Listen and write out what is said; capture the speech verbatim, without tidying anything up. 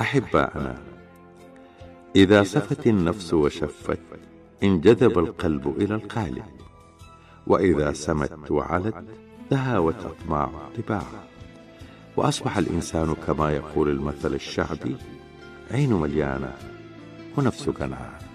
أحباءنا، إذا سفت النفس وشفت انجذب القلب إلى القالب، وإذا سمت وعلت تهاوت أطماع الطباع، وأصبح الإنسان كما يقول المثل الشعبي: عين مليانة ونفس قنعان.